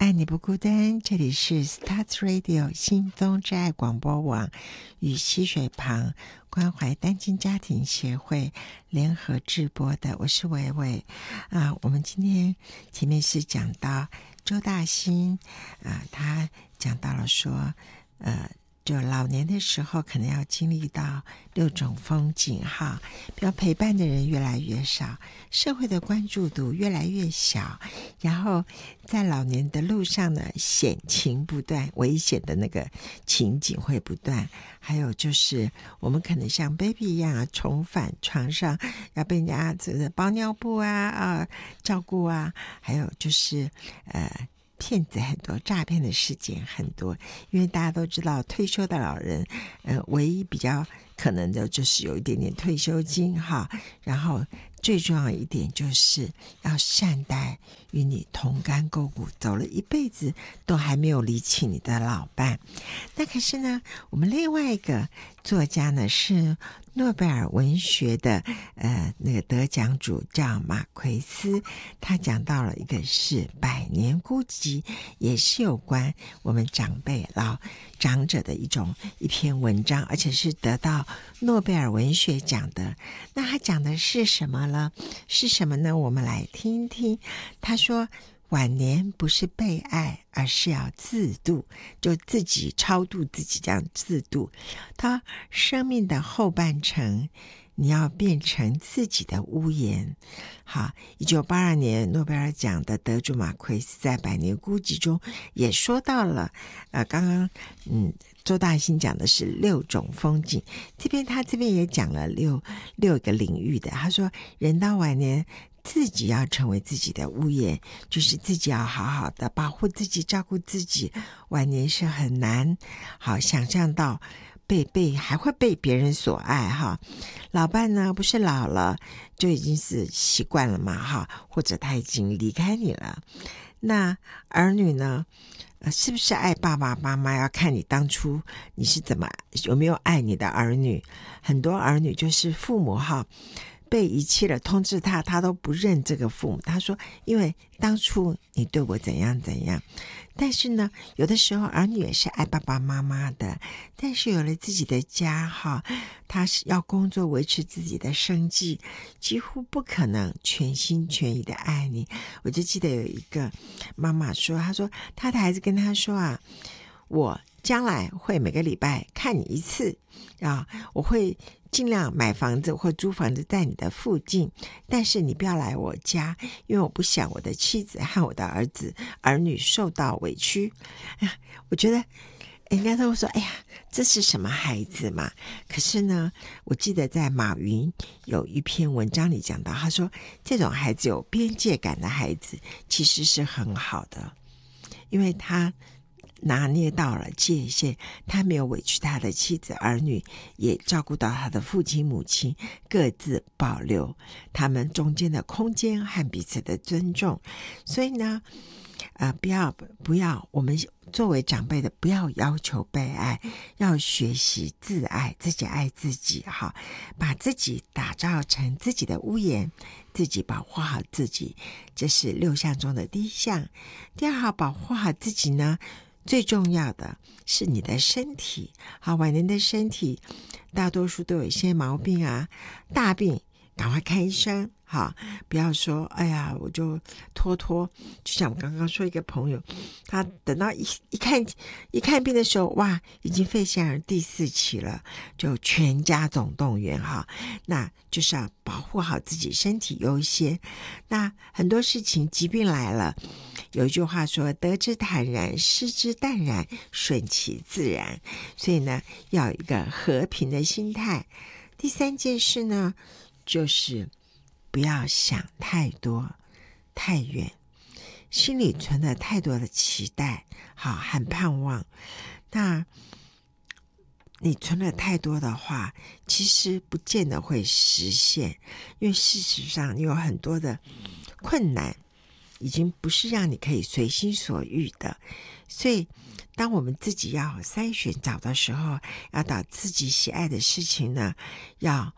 爱你不孤单，这里是 Start Radio 心中之爱广播网与溪水旁关怀单亲家庭协会联合制播的，我是伟伟我们今天前面是讲到周大新他讲到了说就老年的时候可能要经历到6种风景哈，比如陪伴的人越来越少，社会的关注度越来越小，然后在老年的路上呢，险情不断，危险的那个情景会不断，还有就是我们可能像 baby 一样重返床上，要被人家包尿布照顾还有就是骗子很多，诈骗的事件很多，因为大家都知道退休的老人唯一比较可能的就是有一点点退休金哈，然后最重要一点就是要善待与你同甘共苦走了一辈子都还没有离弃你的老伴。那可是呢，我们另外一个作家呢是诺贝尔文学的那个得奖主叫马奎斯，他讲到了一个是百年孤寂，也是有关我们长者的一篇文章，而且是得到诺贝尔文学奖的。那他讲的是什么呢？我们来听一听。他说晚年不是被爱，而是要自度，就自己超度自己，这样自度。他生命的后半程你要变成自己的屋檐。好，1982年诺贝尔奖的得主马奎斯在《百年孤寂》中也说到了刚刚周大新讲的是6种风景，他这边也讲了六个领域的。他说人到晚年自己要成为自己的屋檐，就是自己要好好的保护自己，照顾自己。晚年是很难想象到还会被别人所爱哈。老伴呢不是老了就已经是习惯了嘛哈，或者他已经离开你了。那儿女呢是不是爱爸爸妈妈要看你当初你是有没有爱你的儿女。很多儿女就是父母被遗弃了，通知他都不认这个父母。他说因为当初你对我怎样怎样。但是呢有的时候儿女也是爱爸爸妈妈的，但是有了自己的家他是要工作维持自己的生计，几乎不可能全心全意的爱你。我就记得有一个妈妈说，她说她的孩子跟她说我将来会每个礼拜看你一次我会尽量买房子或租房子在你的附近，但是你不要来我家，因为我不想我的妻子和我的儿女受到委屈。我觉得人家都说哎呀这是什么孩子嘛。可是呢我记得在马云有一篇文章里讲到，他说这种孩子有边界感的孩子其实是很好的，因为他拿捏到了界限，他没有委屈他的妻子儿女，也照顾到他的父亲母亲，各自保留他们中间的空间和彼此的尊重。所以呢不要我们作为长辈的不要要求被爱，要学习自爱，自己爱自己把自己打造成自己的屋檐，自己保护好自己，这是6项中的第1项。第2号保护好自己呢，最重要的是你的身体晚年的身体大多数都有一些毛病大病赶快看医生不要说哎呀我就拖。就像我刚刚说一个朋友，他等到一看病的时候哇已经肺腺癌第4期了，就全家总动员那就是要保护好自己身体优先。那很多事情疾病来了，有一句话说得之坦然，失之淡然，顺其自然。所以呢要有一个和平的心态。第3件事呢就是不要想太多太远，心里存了太多的期待和盼望。那你存了太多的话其实不见得会实现，因为事实上你有很多的困难已经不是让你可以随心所欲的。所以当我们自己要筛选找的时候，要找自己喜爱的事情呢，要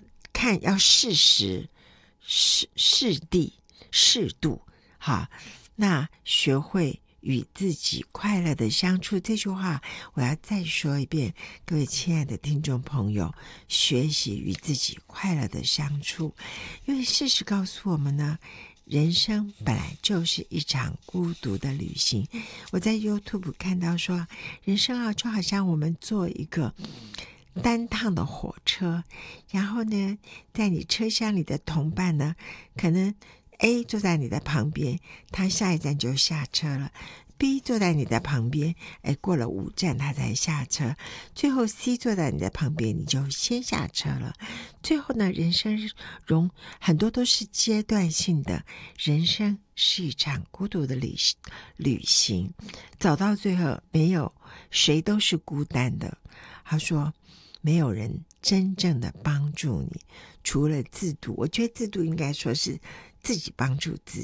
适时适地适度那学会与自己快乐的相处，这句话我要再说一遍，各位亲爱的听众朋友，学习与自己快乐的相处。因为事实告诉我们呢，人生本来就是一场孤独的旅行。我在 YouTube 看到说，人生就好像我们坐一个单趟的火车，然后呢，在你车厢里的同伴呢，可能 A 坐在你的旁边，他下一站就下车了。B 坐在你的旁边，过了5站他才下车，最后 C 坐在你的旁边，你就先下车了。最后呢，人生很多都是阶段性的，人生是一场孤独的旅行，走到最后没有谁都是孤单的。他说没有人真正的帮助你，除了自渡。我觉得自渡应该说是自己帮助自